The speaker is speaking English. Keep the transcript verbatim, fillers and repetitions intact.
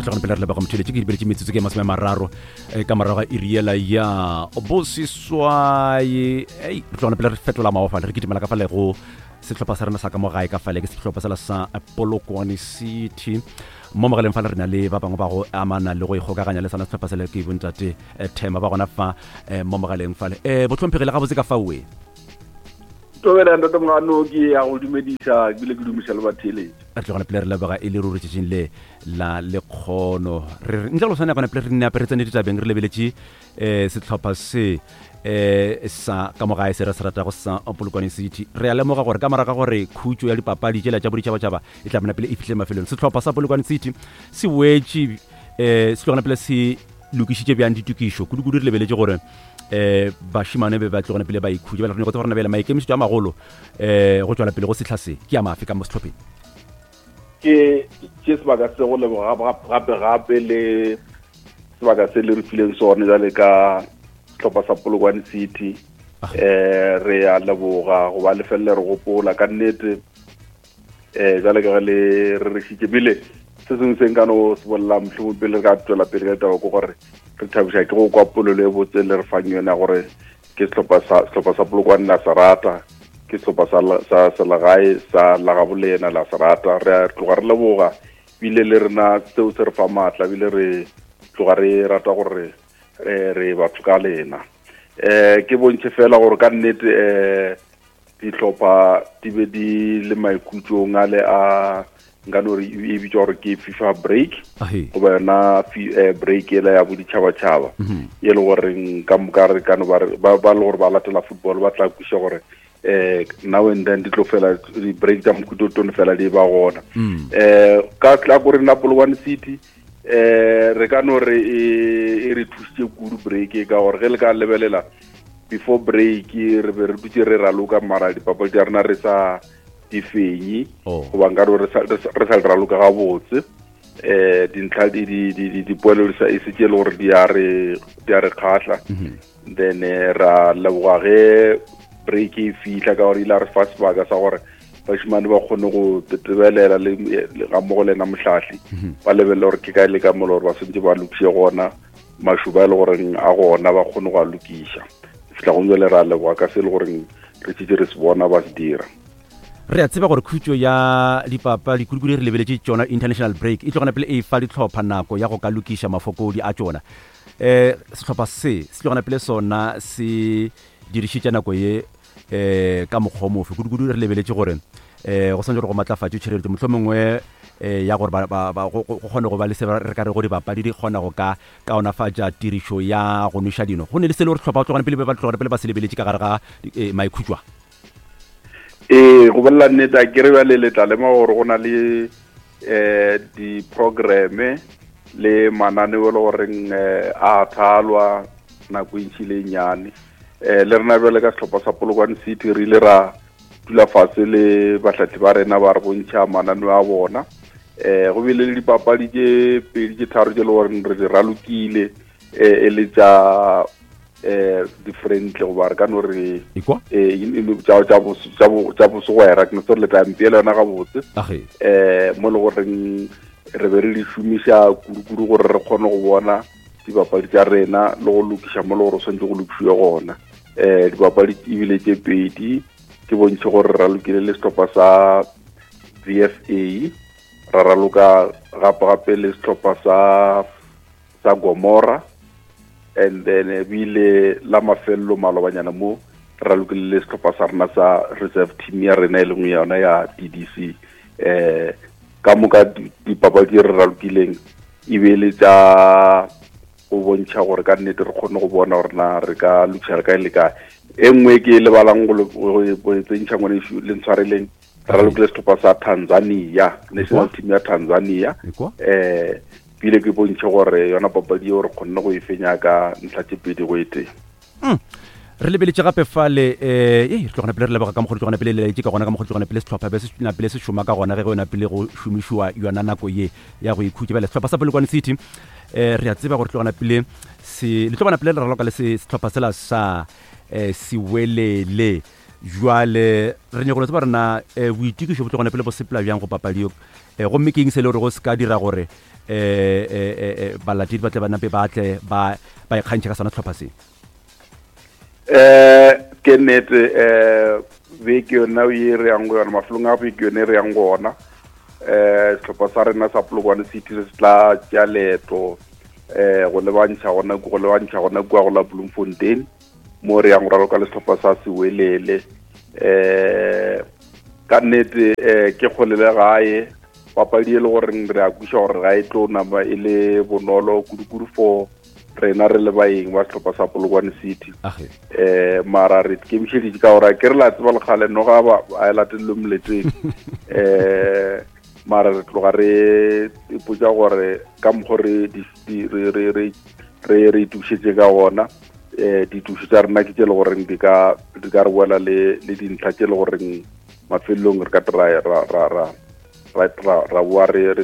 tlogana pele re leba go motheletse ke dibeletse metsotso ke masome mararo ka morago ga iriela ya boseswai ei re tlogana pele re fetola maofa re kitimela ka fa lego setlhopha sa rena sa ka mo gae ka fale ke setlhopha sela sa Polokwane City mo mogaleng fa le rena le ba bangwe ba go amana le go ikgokaganya le sana setlhopha sele ke bontate Thema ba gona fa mo mogaleng fa le eh botlhomphegile ga botse ka fa we tobela ntate mongano ke ya go dumedisa ke le ke dumisa le batheletsi a tlogana pele re lebega e le ruri tšeng le la lekgono re ntse go sana kana pele re nne aperetsane ditabeng re lebeletse eh setlhopha se eh sa ka mogae se re se rata go sa Polokwane City re a lemoga gore ka maraga gore khutso ya dipapadi tšela tša boditšhabatšhaba e tla mona pele e fihle mafelong setlhopha sa Polokwane City se wetse eh se tlogana pele se lokišitše bjang ditukišo kudu-kudu re lebeletse gore eh bashimane be ba tlogana pele ba ikhutse ba re go tsena bela maikemišetšo a magolo eh go tswela pele go sehla se ke ya mafe ka mo setlhopheng ke ke sebaka se go leboga gape gape le sebaka se le re fileng sone jale ka setlhopha sa Polokwane City eh re a leboga go ba lefelle re gopola ka nnete eh jale ka le re re šitše bile se sengwe se nka no se bolla mohlomong pele ka tswela pele ka taba go gore re thabisha ke go kwa polelo e botse le re fang yona gore ke setlhopha sa setlhopha sa Polokwane la Sarata ke setlhopha sa sa selagae sa Lagabolena la Sarata re tloga re leboga bile le rena tseo se re fa matla bile re tloga re rata gore re re batho ka lena eh ke bontse fela gore ka nnete eh ditlhopha di be di le maikutlong a le a ngano re e bitsa gore ke FIFA break go ba na break e la ya boditšhabatšhaba e le gore ka mokare ka no ba ba le gore ba latela football ba tla kuša gore eh now and then di tlo fela di break tsa mokhuto tone fela di ba gona eh ka tla gore na Polokwane City eh re ka no re e re thusitse kudu break ka gore ge le ka lebelela before break re be re dutse re raloka mara dipapadi tša rena re sa difenyi go ba nka re sa raloka ga botse eh dintlha di di di di poelo sa e se ke le gore di a re di a re khatla then ra leboga ge break e fihla ka gore ile re fa sebaka sa gore bashimane ba kgone go tetebelela le ga mo go lena mohlahli ba lebelle gore ke ka le ka moloro ba sentse ba lokise gona mashuba le gore a gona ba kgone go a lokisha fitla go le ra leboga ka se le gore re tšitše re se bona ba se dira re a tseba gore khutso ya dipapa dikudu re lebeletse tsona international break e tlogana pele e fa ditlhopha nako ya go ka lokisha mafokodi a tsona eh setlhopha se se tlogana pele sona se dirišitša nako ye eh ka mokgomofe kudu re lebeletse gore eh go santse go matlafatša tšhelete mohlomongwe eh ya gore ba go kgone go ba le se re ka re go dipapadi di kgona go ka kaonafatša tirišo ya go nweša dino go ne le se le gore tlhopha tlogana pele ba tlogana pele ba se lebeletse ka gare ga maikhutswa eh go bella nnete ke re ba le letla le ma gore go na le eh di programe le mananeo le gore a thalwa nako intšhile nyane eh le rena bele ka setlhopha sa Polokwane City re ile ra dula fatshe le batlatsi ba rena ba re bontšha mananeo a bona eh go bile le dipapadi tše pedi tše tharo tše le gore re di ralokile e le tša eh different go ba re ka no re eh in tša tša tša bosogwera ke no le tampele yona ga botse eh mo le gore re be re di šomiša kudu-kudu gore re kgone go bona dipapadi tša rena le go lokiša mo le gore o swantse go lokišiwe gona eh dipapadi ebile tše pedi ke bontšhe gore ra lokile le setlhopha sa V F A ra raloka gape-gape le setlhopha sa sa Gomora and then bile la mafello malobanyana mo ra lokile le setlhopha sa rena sa reserve team ya rena e lengwe yona ya D D C eh ka moka dipapadi re ralokileng e be le tša go bontšha gore ka nnete re kgone go bona gore na re ka lokisa ka le ka e nngwe ke le balang go tsentšha ngwane le ntshwareleng ra lokile setlhopha sa Tanzania national team ya Tanzania eh pile ke bontšha gore yona papadi yo re kgonne go e fenya ka ntlha tše pedi go eteng re lebeletse gape fale eh e re tlogana pele re lebega ka mogolo tlogana pele le ke ka gona ka mogolo tlogana pele setlhopha be se na pele se šoma ka gona ge go yona pele go šomišiwa yona nako ye ya go ikhutse bele setlhopha sa Polokwane City eh re a tseba gore tlogana pele se le tlogana pele le raloka le setlhopha sela sa eh siwelele jwale re nyego le tseba rena boitikišo bo tlogana pele bo sepela bjang go papadi yo go mme ke eng se le gore go se ka dira gore eh eh balatedi ba tle ba nape ba tle ba ba ikgantšha ka sona tlhopha se? eh ke nnete eh beke yona o e re yang go yona mafelong a beke yone re yang go ona eh setlhopha sa rena sa Polokwane City se tla tša leeto eh go lebantšha gona go lebantšha gona kwa go la Bloemfontein mo re yang go raloka le setlhopha sa Sewelele eh ka nnete eh ke kgolele gae papadi e le gore re a kuša gore ga e tlo nama e le bonolo kudu-kudu for rena re le baeng ba setlhopha sa Polokwane City eh mara re kemišeditše ka gore ke re la tseba lekgale no ga ba a latelelo moleteng eh mara re tloga re ipotsa gore ka mokgo re re re re re itušetse ka gona eh ditušo tša rena ke tše le goreng di ka di ka re boela le le dintlha tše le goreng mafelelong re ka ra ra ra ra ra boa re